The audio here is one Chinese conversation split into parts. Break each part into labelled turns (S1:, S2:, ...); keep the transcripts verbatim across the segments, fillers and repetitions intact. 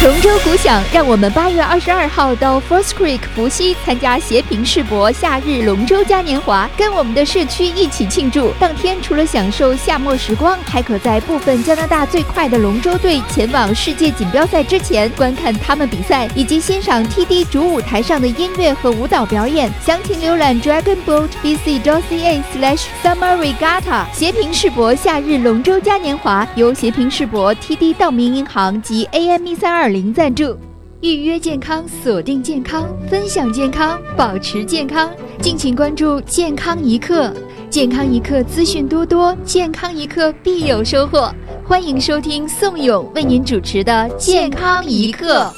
S1: 龙舟鼓响，让我们八月二十二号到 First Creek 伏羲参加协平世博夏日龙舟嘉年华，跟我们的社区一起庆祝。当天除了享受夏末时光，还可在部分加拿大最快的龙舟队前往世界锦标赛之前观看他们比赛，以及欣赏 T D 主舞台上的音乐和舞蹈表演。详情浏览 dragon boat b c dot c a slash summer regatta。 协平世博夏日龙舟嘉年华由协平世博 T D 道明银行及 A M 一三二零赞助。预约健康，锁定健康，分享健康，保持健康。敬请关注健康一刻，健康一刻资讯多多，健康一刻必有收获。欢迎收听宋勇为您主持的健康一刻。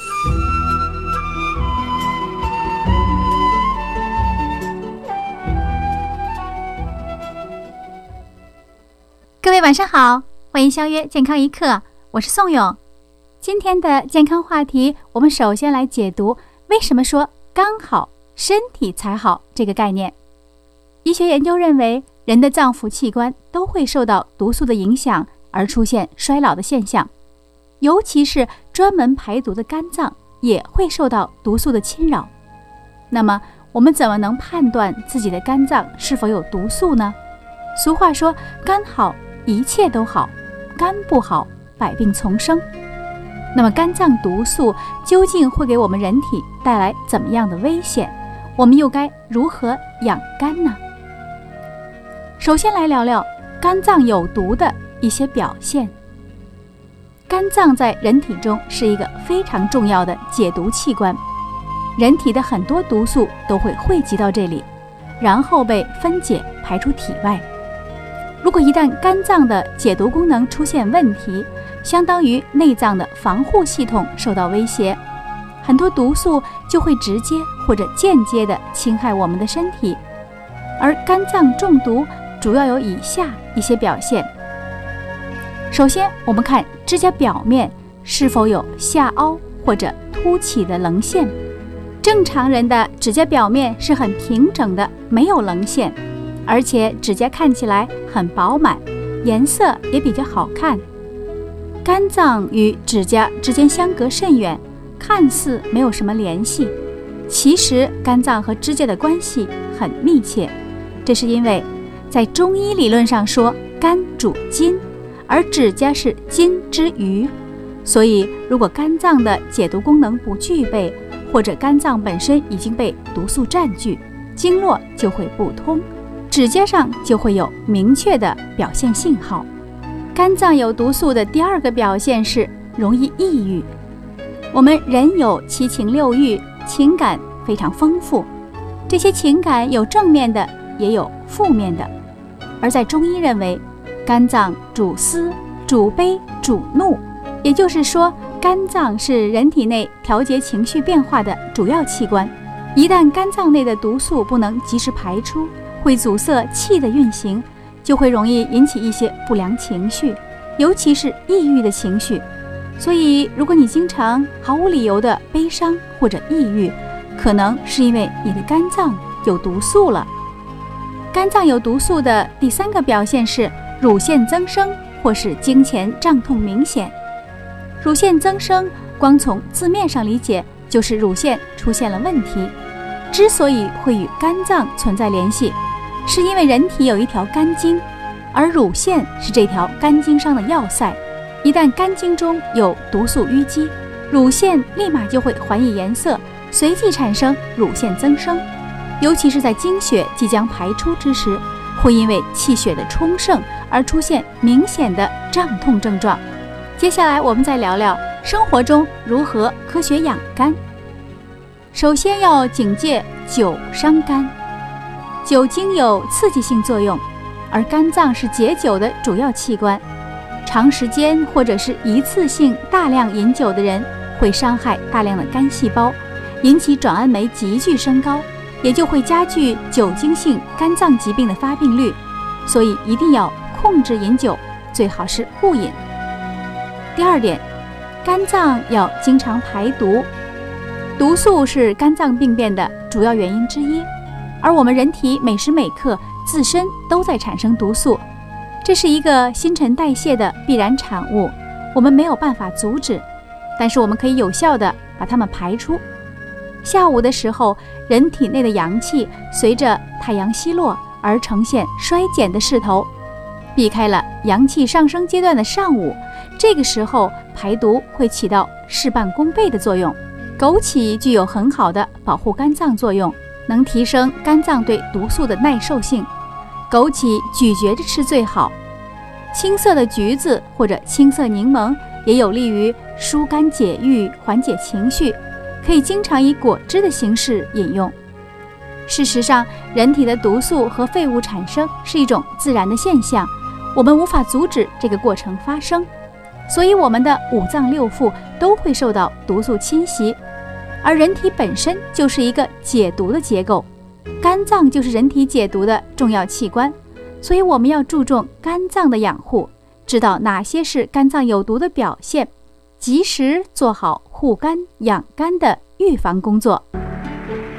S2: 各位晚上好，欢迎相约健康一刻，我是宋勇。今天的健康话题，我们首先来解读为什么说刚好身体才好这个概念。医学研究认为，人的脏腑器官都会受到毒素的影响而出现衰老的现象，尤其是专门排毒的肝脏也会受到毒素的侵扰。那么我们怎么能判断自己的肝脏是否有毒素呢？俗话说，肝好一切都好，肝不好百病丛生。那么肝脏毒素究竟会给我们人体带来怎么样的危险？我们又该如何养肝呢？首先来聊聊肝脏有毒的一些表现。肝脏在人体中是一个非常重要的解毒器官，人体的很多毒素都会汇集到这里，然后被分解排出体外。如果一旦肝脏的解毒功能出现问题，相当于内脏的防护系统受到威胁，很多毒素就会直接或者间接地侵害我们的身体。而肝脏中毒主要有以下一些表现。首先，我们看指甲表面是否有下凹或者凸起的棱线。正常人的指甲表面是很平整的，没有棱线，而且指甲看起来很饱满，颜色也比较好看。肝脏与指甲之间相隔甚远，看似没有什么联系，其实肝脏和指甲的关系很密切。这是因为在中医理论上说，肝主筋，而指甲是筋之余，所以如果肝脏的解毒功能不具备，或者肝脏本身已经被毒素占据，经络就会不通，指甲上就会有明确的表现信号。肝脏有毒素的第二个表现是容易抑郁。我们人有七情六欲，情感非常丰富，这些情感有正面的，也有负面的。而在中医认为，肝脏主思、主悲、主怒，也就是说，肝脏是人体内调节情绪变化的主要器官。一旦肝脏内的毒素不能及时排出，会阻塞气的运行，就会容易引起一些不良情绪，尤其是抑郁的情绪。所以如果你经常毫无理由的悲伤或者抑郁，可能是因为你的肝脏有毒素了。肝脏有毒素的第三个表现是乳腺增生或是经前胀痛明显。乳腺增生光从字面上理解，就是乳腺出现了问题。之所以会与肝脏存在联系，是因为人体有一条肝经，而乳腺是这条肝经上的要塞。一旦肝经中有毒素淤积，乳腺立马就会还以颜色，随即产生乳腺增生。尤其是在经血即将排出之时，会因为气血的充盛而出现明显的胀痛症状。接下来我们再聊聊生活中如何科学养肝。首先要警戒酒伤肝。酒精有刺激性作用，而肝脏是解酒的主要器官。长时间或者是一次性大量饮酒的人，会伤害大量的肝细胞，引起转氨酶急剧升高，也就会加剧酒精性肝脏疾病的发病率。所以一定要控制饮酒，最好是不饮。第二点，肝脏要经常排毒。毒素是肝脏病变的主要原因之一，而我们人体每时每刻自身都在产生毒素，这是一个新陈代谢的必然产物，我们没有办法阻止。 但是我们可以有效地把它们排出。下午的时候，人体内的阳气随着太阳西落而呈现衰减的势头，避开了阳气上升阶段的上午，这个时候排毒会起到事半功倍的作用。枸杞具有很好的保护肝脏作用，能提升肝脏对毒素的耐受性。枸杞咀嚼着吃最好。青色的橘子或者青色柠檬也有利于疏肝解郁、缓解情绪，可以经常以果汁的形式饮用。事实上，人体的毒素和废物产生是一种自然的现象，我们无法阻止这个过程发生，所以我们的五脏六腑都会受到毒素侵袭。而人体本身就是一个解毒的结构，肝脏就是人体解毒的重要器官，所以我们要注重肝脏的养护，知道哪些是肝脏有毒的表现，及时做好护肝养肝的预防工作。